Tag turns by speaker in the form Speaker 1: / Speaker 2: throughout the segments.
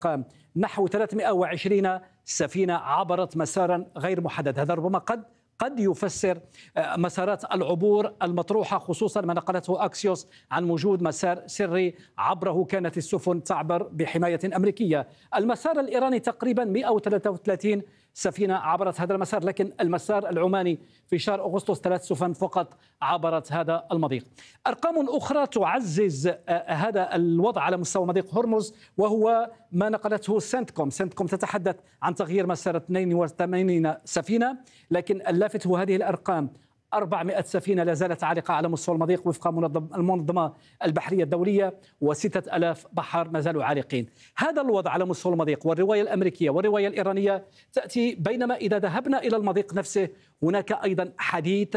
Speaker 1: نحو 320 سفينة عبرت مسارا غير محدد. هذا ربما قد يفسر مسارات العبور المطروحة، خصوصا ما نقلته أكسيوس عن وجود مسار سري عبره كانت السفن تعبر بحماية أمريكية. المسار الإيراني تقريبا 133 سفينة عبرت هذا المسار، لكن المسار العماني في شهر أغسطس 3 سفن فقط عبرت هذا المضيق. أرقام أخرى تعزز هذا الوضع على مستوى مضيق هرمز، وهو ما نقلته سنتكوم تتحدث عن تغيير مسار 82 سفينة، لكن اللافت هو هذه الأرقام: 400 سفينة لا زالت عالقة على مستوى المضيق وفق المنظمة البحرية الدولية، و6000 بحر ما زالوا عالقين. هذا الوضع على مستوى المضيق والرواية الأمريكية والرواية الإيرانية تأتي بينما إذا ذهبنا إلى المضيق نفسه هناك أيضا حديث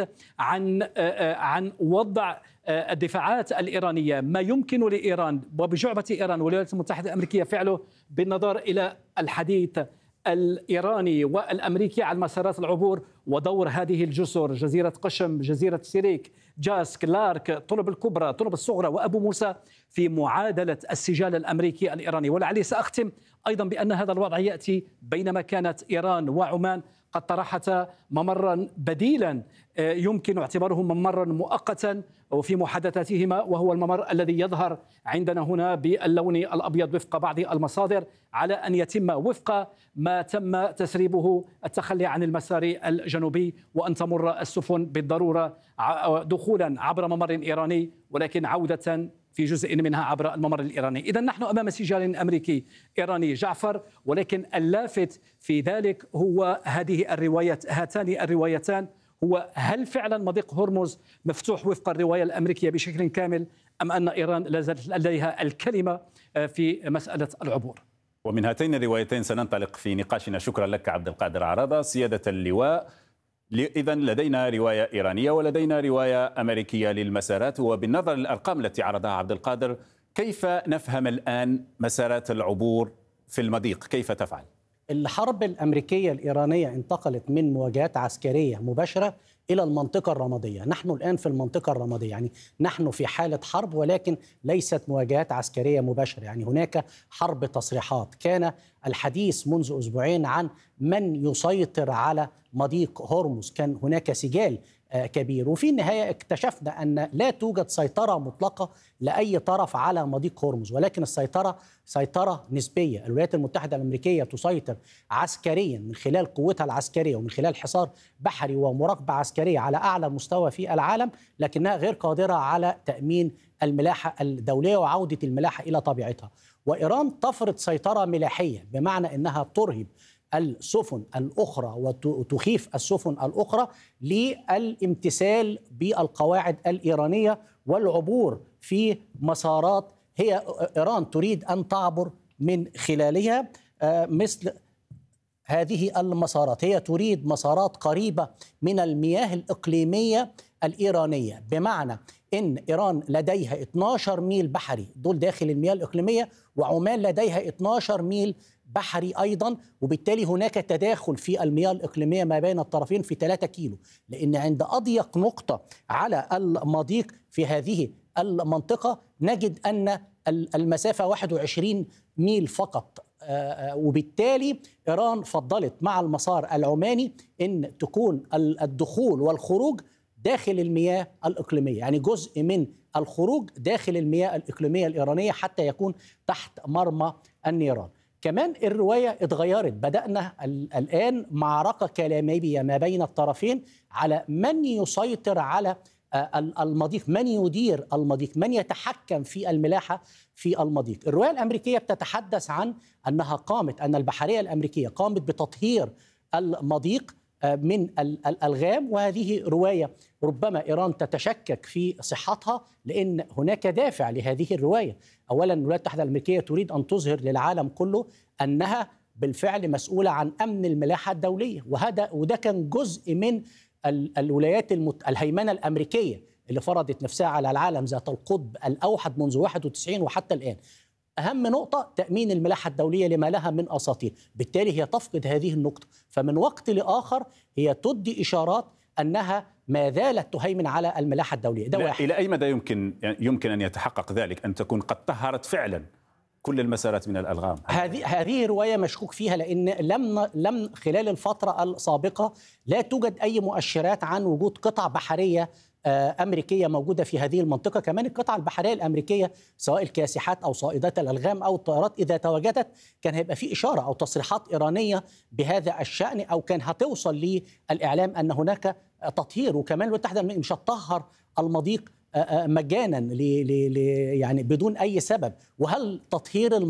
Speaker 1: عن وضع الدفاعات الإيرانية، ما يمكن لإيران وبجعبة إيران والولايات المتحدة الأمريكية فعله بالنظر إلى الحديث الإيراني والأمريكي على مسارات العبور ودور هذه الجزر: جزيرة قشم، جزيرة سيريك، جاسك، لارك، طلب الكبرى، طلب الصغرى، وأبو موسى، في معادلة السجال الأمريكي الإيراني. ولعلي سأختم أيضا بأن هذا الوضع يأتي بينما كانت إيران وعمان قد طرحتا ممرا بديلا يمكن اعتباره ممرا مؤقتا وفي محادثاتهما، وهو الممر الذي يظهر عندنا هنا باللون الأبيض وفق بعض المصادر، على أن يتم وفق ما تم تسريبه التخلي عن المسار الجنوبي، وأن تمر السفن بالضرورة دخولا عبر ممر إيراني ولكن عودة في جزء منها عبر الممر الإيراني. إذا نحن أمام سجال أمريكي إيراني جعفر، ولكن اللافت في ذلك هو هاتان الروايتان: هو هل فعلا مضيق هرمز مفتوح وفق الرواية الأمريكية بشكل كامل، أم أن إيران لا زالت لديها الكلمة في مسألة العبور؟
Speaker 2: ومن هاتين الروايتين سننطلق في نقاشنا. شكرا لك عبد القادر عرادة سيادة اللواء. إذن لدينا رواية إيرانية ولدينا رواية أمريكية للمسارات، وبالنظر للأرقام التي عرضها عبد القادر، كيف نفهم الآن مسارات العبور في المضيق؟ كيف تفعل؟
Speaker 3: الحرب الأمريكية الإيرانية انتقلت من مواجهات عسكرية مباشرة إلى المنطقة الرمادية. نحن الآن في المنطقة الرمادية، يعني نحن في حالة حرب ولكن ليست مواجهات عسكرية مباشرة، يعني هناك حرب تصريحات. كان الحديث منذ أسبوعين عن من يسيطر على مضيق هرمز، كان هناك سجال كبير، وفي النهاية اكتشفنا أن لا توجد سيطرة مطلقة لأي طرف على مضيق هرمز، ولكن السيطرة سيطرة نسبية. الولايات المتحدة الأمريكية تسيطر عسكريا من خلال قوتها العسكرية ومن خلال حصار بحري ومراقبة عسكرية على أعلى مستوى في العالم، لكنها غير قادرة على تأمين الملاحة الدولية وعودة الملاحة إلى طبيعتها. وإيران تفرض سيطرة ملاحية، بمعنى أنها ترهب السفن الأخرى وتخيف السفن الأخرى للامتثال بالقواعد الإيرانية والعبور في مسارات هي إيران تريد أن تعبر من خلالها، مثل هذه المسارات. هي تريد مسارات قريبة من المياه الإقليمية الإيرانية، بمعنى إن إيران لديها 12 ميل بحري دول داخل المياه الإقليمية، وعمان لديها 12 ميل بحري أيضا، وبالتالي هناك تداخل في المياه الإقليمية ما بين الطرفين في 3 كيلو، لأن عند أضيق نقطة على المضيق في هذه المنطقة نجد أن المسافة 21 ميل فقط. وبالتالي إيران فضلت مع المسار العماني أن تكون الدخول والخروج داخل المياه الإقليمية، يعني جزء من الخروج داخل المياه الإقليمية الإيرانية حتى يكون تحت مرمى النيران. كمان الرواية اتغيرت، بدأنا الآن معركة كلامية ما بين الطرفين على من يسيطر على المضيق، من يدير المضيق، من يتحكم في الملاحة في المضيق. الرواية الأمريكية بتتحدث عن أن البحرية الأمريكية قامت بتطهير المضيق من الألغام، وهذه رواية ربما إيران تتشكك في صحتها، لأن هناك دافع لهذه الرواية. أولا الولايات المتحدة الأمريكية تريد أن تظهر للعالم كله أنها بالفعل مسؤولة عن أمن الملاحة الدولية، وده كان جزء من الهيمنة الأمريكية اللي فرضت نفسها على العالم ذات القطب الأوحد منذ 91 وحتى الآن. أهم نقطة تأمين الملاحة الدولية لما لها من أساطير، بالتالي هي تفقد هذه النقطة، فمن وقت لآخر هي تدي إشارات أنها ما زالت تهيمن على الملاحة الدولية. ده واحد.
Speaker 2: إلى أي مدى يمكن أن يتحقق ذلك، أن تكون قد طهرت فعلا كل المسارات من الألغام.
Speaker 3: هذه رواية مشكوك فيها، لأن لم خلال الفترة السابقة لا توجد أي مؤشرات عن وجود قطع بحرية أمريكية موجودة في هذه المنطقة. كمان القطع البحرية الأمريكية سواء الكاسحات أو صائدات الألغام أو الطائرات إذا تواجدت كان هيبقى في إشارة أو تصريحات إيرانية بهذا الشأن، أو كان هتوصل للإعلام أن هناك تطهير. وكمان الولايات المتحدة مش هتطهر المضيق مجانا يعني بدون أي سبب. وهل تطهير